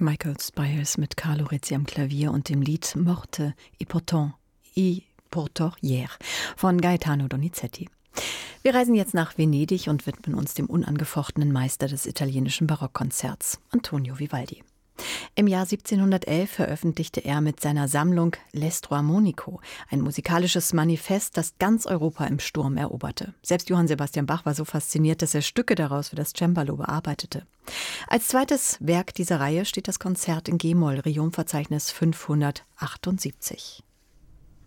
Michael Spires mit Carlo Rizzi am Klavier und dem Lied Morte e pourtant hier von Gaetano Donizetti. Wir reisen jetzt nach Venedig und widmen uns dem unangefochtenen Meister des italienischen Barockkonzerts, Antonio Vivaldi. Im Jahr 1711 veröffentlichte er mit seiner Sammlung L'Estro Armonico ein musikalisches Manifest, das ganz Europa im Sturm eroberte. Selbst Johann Sebastian Bach war so fasziniert, dass er Stücke daraus für das Cembalo bearbeitete. Als zweites Werk dieser Reihe steht das Konzert in G-Moll, Regiumverzeichnis 578.